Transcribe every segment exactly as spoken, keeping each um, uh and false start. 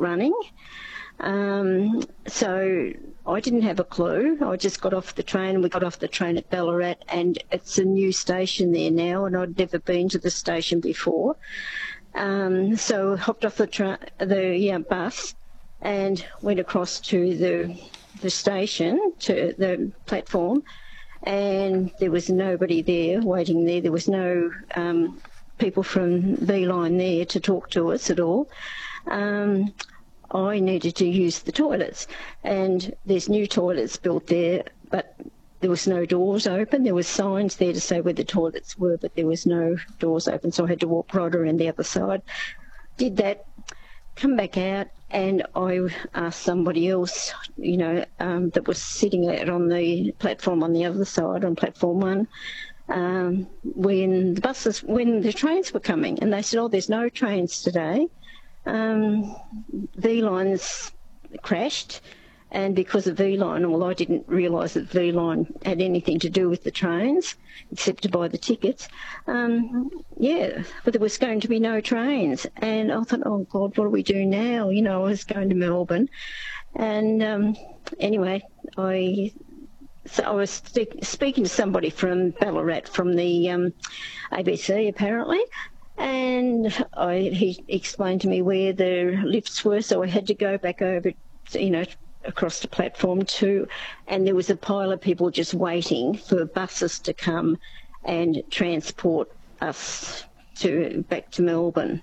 running. Um, so I didn't have a clue. I just got off the train, and we got off the train at Ballarat, and it's a new station there now, and I'd never been to the station before. Um, so hopped off the tra- the yeah, bus and went across to the the station, to the platform, and there was nobody there waiting there. There was no um, people from V-Line there to talk to us at all. Um, I needed to use the toilets, and there's new toilets built there, but there was no doors open. There was signs there to say where the toilets were, but there was no doors open, so I had to walk right around the other side. Did that, come back out, and I asked somebody else, you know, um, that was sitting out on the platform on the other side, on platform one, um, when the buses, when the trains were coming, and they said, oh, there's no trains today. Um, V-Line's crashed, and because of V-Line, well, I didn't realise that V-Line had anything to do with the trains, except to buy the tickets. Um, yeah, but there was going to be no trains, and I thought, oh God, what do we do now? You know, I was going to Melbourne, and um, anyway, I so I was speak, speaking to somebody from Ballarat, from the um, A B C apparently. And I, he explained to me where the lifts were, so I had to go back over, you know, across the platform too. And there was a pile of people just waiting for buses to come and transport us to back to Melbourne.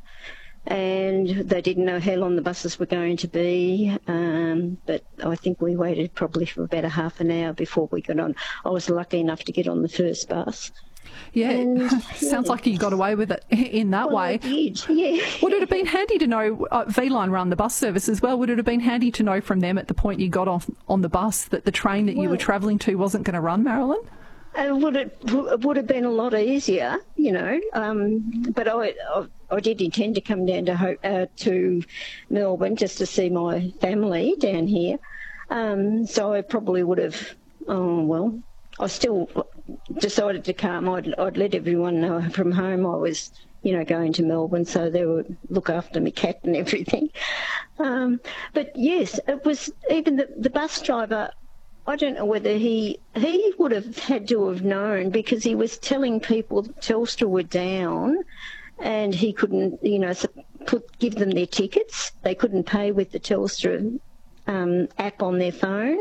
And they didn't know how long the buses were going to be, um, but I think we waited probably for about a half an hour before we got on. I was lucky enough to get on the first bus. Yeah, and, sounds yeah. like you got away with it in that well, way. I did, yeah. Would it have been handy to know, uh, V-Line run the bus service as well, would it have been handy to know from them at the point you got off on the bus that the train that well, you were travelling to wasn't going to run, Marilyn? Uh, would it w- would have been a lot easier, you know, um, but I, I I did intend to come down to Ho- uh, to Melbourne just to see my family down here, um, so I probably would have, oh well, I still decided to come. I'd, I'd let everyone know from home I was, you know, going to Melbourne, so they would look after my cat and everything. Um, but yes, it was even the, the bus driver. I don't know whether he he would have had to have known, because he was telling people that Telstra were down, and he couldn't, you know, put give them their tickets. They couldn't pay with the Telstra um, app on their phone.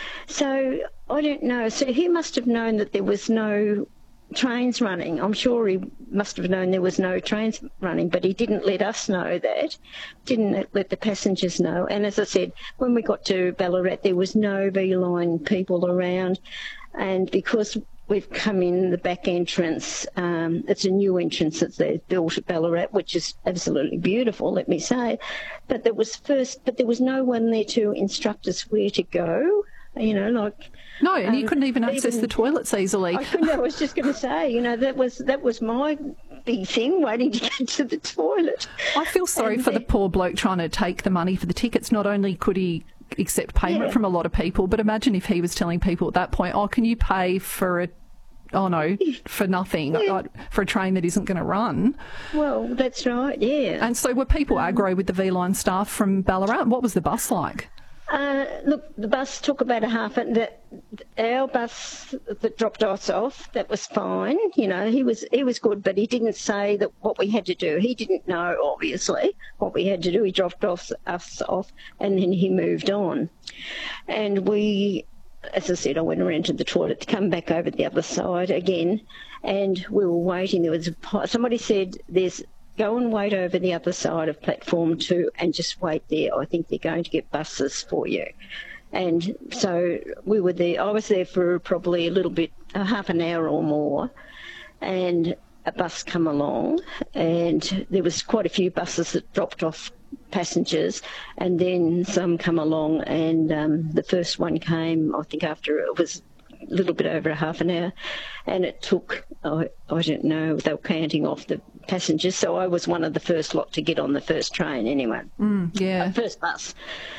So I don't know. So he must have known that there was no trains running. I'm sure he must have known there was no trains running, but he didn't let us know that, didn't let the passengers know. And as I said, when we got to Ballarat, there was no V-Line people around, and because we've come in the back entrance, um, it's a new entrance that they've built at Ballarat, which is absolutely beautiful, let me say, but there was first, but there was no one there to instruct us where to go. You know, like no, and you um, couldn't even access even, the toilets easily. I couldn't. I was just going to say, you know, that was that was my big thing, waiting to get to the toilet. I feel sorry and for the poor bloke trying to take the money for the tickets. Not only could he accept payment yeah. from a lot of people, but imagine if he was telling people at that point, "Oh, can you pay for a?" Oh no, for nothing, yeah. for a train that isn't going to run. Well, that's right, yeah. And so were people aggro with the V-Line staff from Ballarat? What was the bus like? Uh, look, the bus took about a half an hour. Our bus that dropped us off, that was fine. You know, he was he was good, but he didn't say that what we had to do. He didn't know, obviously, what we had to do. He dropped off, us off, and then he moved on. And we, as I said, I went around to the toilet to come back over the other side again, and we were waiting. There was a, somebody said, "There's." Go and wait over the other side of platform two and just wait there. I think they're going to get buses for you." And so we were there. I was there for probably a little bit, a half an hour or more, and a bus come along, and there was quite a few buses that dropped off passengers, and then some come along, and um, the first one came, I think after it was a little bit over a half an hour, and it took, I, I don't know, they were counting off the passengers, so I was one of the first lot to get on the first train anyway. Mm, yeah. Uh, first bus.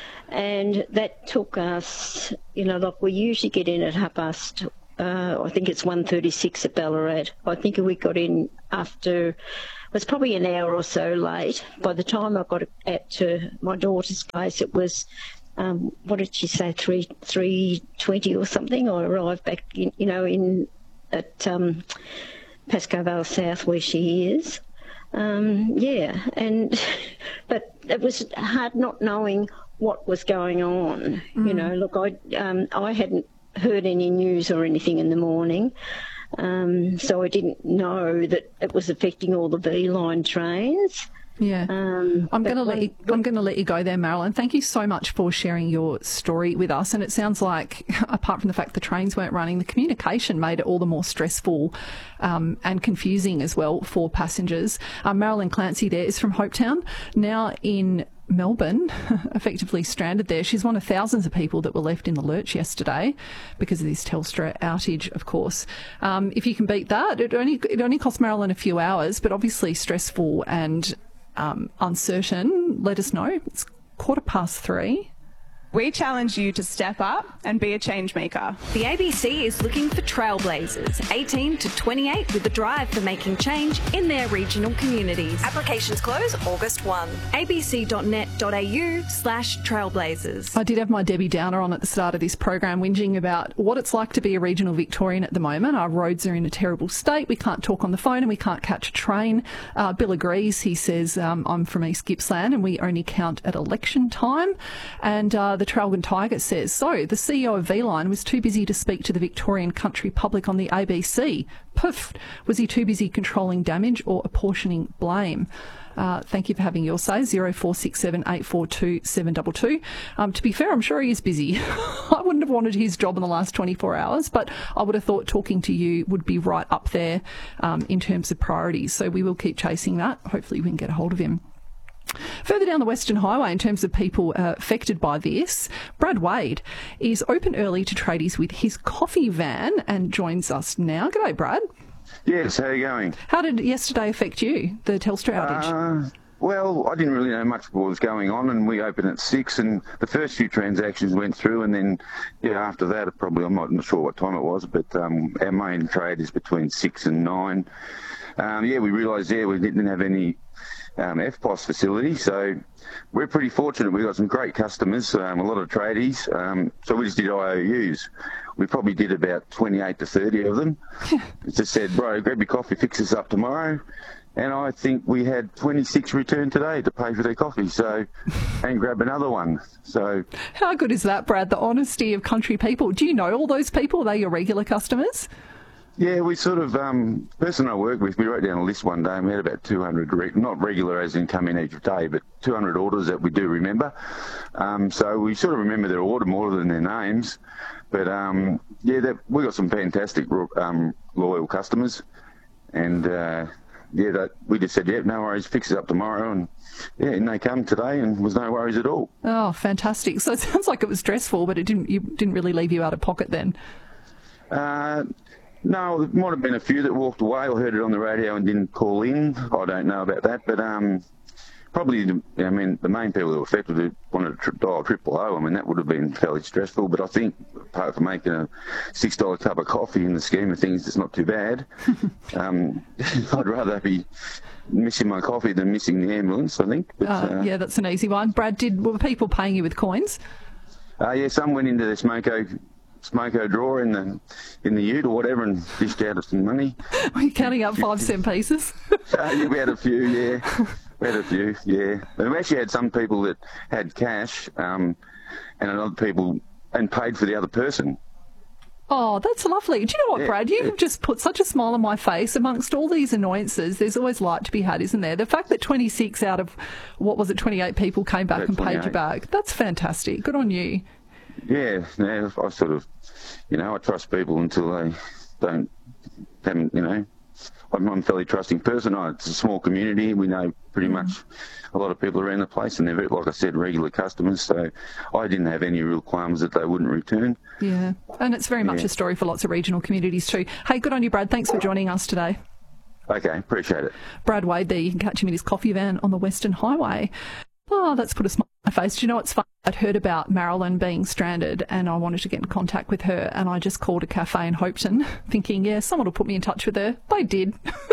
And that took us, you know, like we usually get in at half past, uh, I think it's one thirty-six at Ballarat. I think we got in after was probably an hour or so late. By the time I got out to my daughter's place, it was, um, what did she say, three three twenty or something. I arrived back, in, you know, in at um, Pascoe Vale South where she is. Um, yeah, and but it was hard not knowing what was going on. Mm. You know, look, I um, I hadn't heard any news or anything in the morning, um, so I didn't know that it was affecting all the V line trains. Yeah, um, I'm going to let you, I'm going to let you go there, Marilyn. Thank you so much for sharing your story with us. And it sounds like, apart from the fact the trains weren't running, the communication made it all the more stressful um, and confusing as well for passengers. Um, Marilyn Clancy there is from Hopetown, now in Melbourne, effectively stranded there. She's one of thousands of people that were left in the lurch yesterday because of this Telstra outage, of course. Um, if you can beat that, it only it only cost Marilyn a few hours, but obviously stressful and Um, uncertain. Let us know. It's quarter past three. We challenge you to step up and be a change maker. The A B C is looking for trailblazers, eighteen to twenty-eight, with a drive for making change in their regional communities. Applications close August first. abc.net.au slash trailblazers. I did have my Debbie Downer on at the start of this program, whinging about what it's like to be a regional Victorian at the moment. Our roads are in a terrible state. We can't talk on the phone and we can't catch a train. Uh, Bill agrees. He says, um, I'm from East Gippsland and we only count at election time. And uh, the Traralgon Tiger says, so the C E O of V-Line was too busy to speak to the Victorian country public on the A B C. Poof! Was he too busy controlling damage or apportioning blame? Uh, thank you for having your say, zero four six seven eight four two seven two two. Um, to be fair, I'm sure he is busy. I wouldn't have wanted his job in the last twenty-four hours, but I would have thought talking to you would be right up there um, in terms of priorities. So we will keep chasing that. Hopefully we can get a hold of him. Further down the Western Highway, in terms of people uh, affected by this, Brad Wade is open early to tradies with his coffee van and joins us now. G'day, Brad. Yes, how are you going? How did yesterday affect you, the Telstra outage? Uh, well, I didn't really know much of what was going on, and we opened at six, and the first few transactions went through, and then, yeah, after that, it probably, I'm not, not sure what time it was, but um, our main trade is between six and nine. Um, yeah, we realised, yeah, we didn't have any Um, F P O S facility, so we're pretty fortunate. We've got some great customers, um, a lot of tradies, um, so we just did I O Us. We probably did about twenty-eight to thirty of them. It just said, bro, grab your coffee, fix this up tomorrow. And I think we had twenty-six returned today to pay for their coffee, so, and grab another one. So, how good is that, Brad, the honesty of country people? Do you know all those people? Are they your regular customers? Yeah, we sort of, um, the person I work with, we wrote down a list one day and we had about two hundred, re- not regular as in come in each day, but two hundred orders that we do remember. Um, so we sort of remember their order more than their names. But, um, yeah, that, we got some fantastic um, loyal customers. And, uh, yeah, that, we just said, yeah, no worries, fix it up tomorrow. And, yeah, and they come today and was no worries at all. Oh, fantastic. So it sounds like it was stressful, but it didn't, you didn't really leave you out of pocket then. Uh No, there might have been a few that walked away or heard it on the radio and didn't call in. I don't know about that, but um, probably, I mean, the main people who were affected who wanted to tri- dial triple O, I mean, that would have been fairly stressful, but I think, apart from making a six dollar cup of coffee in the scheme of things, it's not too bad. um, I'd rather be missing my coffee than missing the ambulance, I think. But, uh, uh, yeah, that's an easy one. Brad, did were people paying you with coins? Uh, yeah, some went into their smoko smoko drawer in the in the ute or whatever and dished out some money. Were you counting up five cent pieces? uh, yeah, we had a few, yeah. We had a few, yeah. And we actually had some people that had cash um, and other people and paid for the other person. Oh, that's lovely. Do you know what, yeah, Brad? You yeah. have just put such a smile on my face. Amongst all these annoyances, there's always light to be had, isn't there? The fact that twenty-six out of, what was it, twenty-eight people came back About and paid you twenty-eight. back. That's fantastic. Good on you. Yeah, yeah, I sort of, you know, I trust people until they don't, haven't, you know, I'm, I'm a fairly trusting person. I, it's a small community. We know pretty much a lot of people around the place, and they're, like I said, regular customers. So I didn't have any real qualms that they wouldn't return. Yeah, and it's very much Yeah. a story for lots of regional communities too. Hey, good on you, Brad. Thanks for joining us today. Okay, appreciate it. Brad Wade there. You can catch him in his coffee van on the Western Highway. Oh, that's put a smile on my face. Do you know what's fun? I'd heard about Marilyn being stranded and I wanted to get in contact with her, and I just called a cafe in Hopeton thinking, yeah, someone will put me in touch with her. They did. How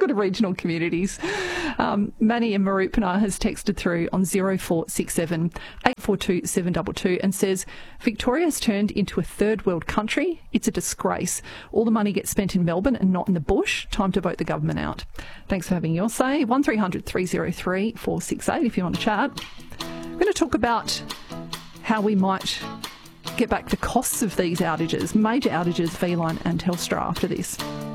Go to regional communities. Um, Manny in Marupana has texted through on zero four six seven, eight four two, seven two two and says, Victoria has turned into a third world country. It's a disgrace. All the money gets spent in Melbourne and not in the bush. Time to vote the government out. Thanks for having your say. one three hundred, three oh three, four six eight if you want to chat. We're going to talk about how we might get back the costs of these outages, major outages, V-Line and Telstra after this.